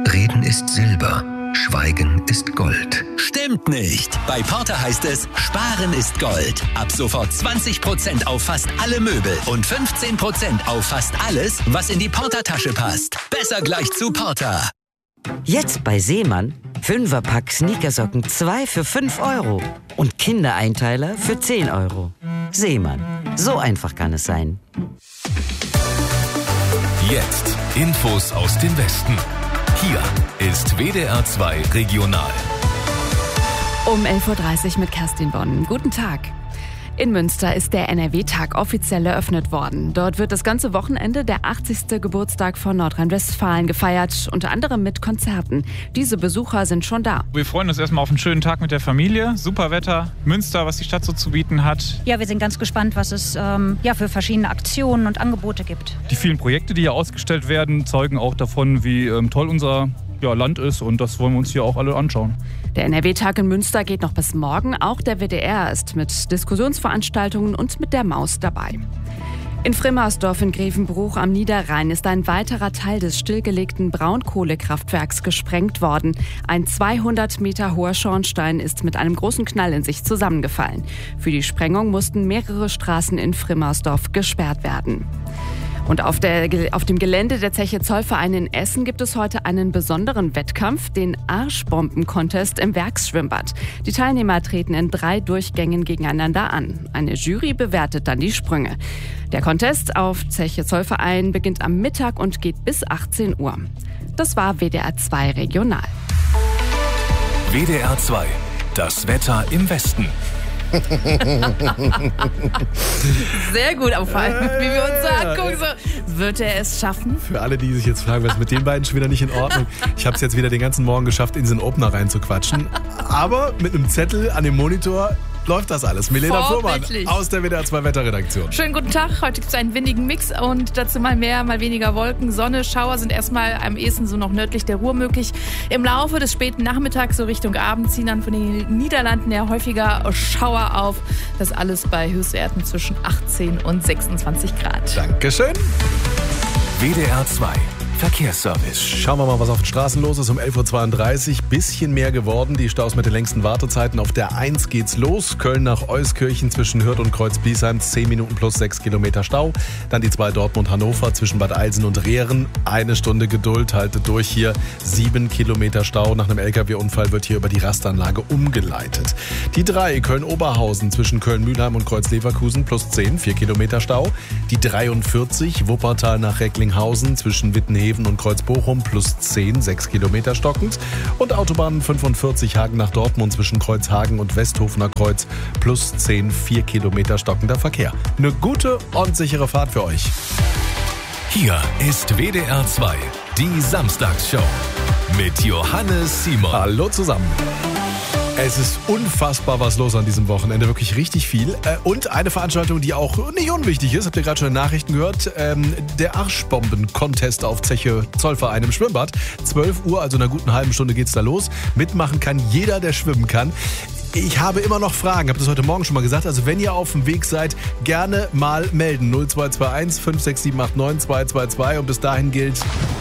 Reden ist Silber, Schweigen ist Gold. Stimmt nicht. Bei Porter heißt es, Sparen ist Gold. Ab sofort 20% auf fast alle Möbel und 15% auf fast alles, was in die Porter-Tasche passt. Besser gleich zu Porter. Jetzt bei Seemann 5er-Pack Sneakersocken 2 für 5 Euro und Kindereinteiler für 10 Euro. Seemann, so einfach kann es sein. Jetzt Infos aus dem Westen. Hier ist WDR 2 Regional. Um 11.30 Uhr mit Kerstin Bonn. Guten Tag. In Münster ist der NRW-Tag offiziell eröffnet worden. Dort wird das ganze Wochenende der 80. Geburtstag von Nordrhein-Westfalen gefeiert, unter anderem mit Konzerten. Diese Besucher sind schon da. Wir freuen uns erstmal auf einen schönen Tag mit der Familie. Super Wetter, Münster, was die Stadt so zu bieten hat. Ja, wir sind ganz gespannt, was es für verschiedene Aktionen und Angebote gibt. Die vielen Projekte, die hier ausgestellt werden, zeugen auch davon, wie toll unser Land ist, und das wollen wir uns hier auch alle anschauen. Der NRW-Tag in Münster geht noch bis morgen. Auch der WDR ist mit Diskussionsveranstaltungen und mit der Maus dabei. In Frimmersdorf in Grevenbruch am Niederrhein ist ein weiterer Teil des stillgelegten Braunkohlekraftwerks gesprengt worden. Ein 200 Meter hoher Schornstein ist mit einem großen Knall in sich zusammengefallen. Für die Sprengung mussten mehrere Straßen in Frimmersdorf gesperrt werden. Und auf dem Gelände der Zeche Zollverein in Essen gibt es heute einen besonderen Wettkampf, den Arschbomben-Contest im Werksschwimmbad. Die Teilnehmer treten in 3 Durchgängen gegeneinander an. Eine Jury bewertet dann die Sprünge. Der Contest auf Zeche Zollverein beginnt am Mittag und geht bis 18 Uhr. Das war WDR 2 Regional. WDR 2, das Wetter im Westen. Sehr gut, aber vor allem, wie wir uns so angucken, so, wird er es schaffen? Für alle, die sich jetzt fragen, was ist mit den beiden schon wieder nicht in Ordnung. Ich habe es jetzt wieder den ganzen Morgen geschafft, in den Opener reinzuquatschen. Aber mit einem Zettel an dem Monitor läuft das alles. Milena Fuhrmann aus der WDR 2 Wetterredaktion. Schönen guten Tag. Heute gibt es einen windigen Mix und dazu mal mehr, mal weniger Wolken. Sonne, Schauer sind erstmal am ehesten so noch nördlich der Ruhr möglich. Im Laufe des späten Nachmittags, so Richtung Abend, ziehen dann von den Niederlanden ja häufiger Schauer auf. Das alles bei Höchstwerten zwischen 18 und 26 Grad. Dankeschön. WDR 2 Verkehrsservice. Schauen wir mal, was auf den Straßen los ist. Um 11.32 Uhr. Bisschen mehr geworden. Die Staus mit den längsten Wartezeiten. Auf der 1 geht's los. Köln nach Euskirchen zwischen Hürth und Kreuz-Biesheim. 10 Minuten plus 6 Kilometer Stau. Dann die 2 Dortmund-Hannover zwischen Bad Eilsen und Rehren. 1 Stunde Geduld. Haltet durch hier. 7 Kilometer Stau. Nach einem LKW-Unfall wird hier über die Rastanlage umgeleitet. Die 3 Köln-Oberhausen zwischen Köln-Mühlheim und Kreuz-Leverkusen plus 10. 4 Kilometer Stau. Die 43 Wuppertal nach Recklinghausen zwischen Wittenheben und Kreuz-Bochum plus 10, 6 Kilometer stockend. Und Autobahn 45 Hagen nach Dortmund zwischen Kreuzhagen und Westhofener Kreuz plus 10, 4 Kilometer stockender Verkehr. Eine gute und sichere Fahrt für euch. Hier ist WDR 2, die Samstagsshow mit Johannes Simon. Hallo zusammen. Es ist unfassbar was los an diesem Wochenende, wirklich richtig viel. Und eine Veranstaltung, die auch nicht unwichtig ist, habt ihr gerade schon in den Nachrichten gehört, der Arschbomben-Contest auf Zeche Zollverein im Schwimmbad. 12 Uhr, also in einer guten halben Stunde geht's da los. Mitmachen kann jeder, der schwimmen kann. Ich habe immer noch Fragen, habe das heute Morgen schon mal gesagt. Also wenn ihr auf dem Weg seid, gerne mal melden. 0221 56789 222 und bis dahin gilt...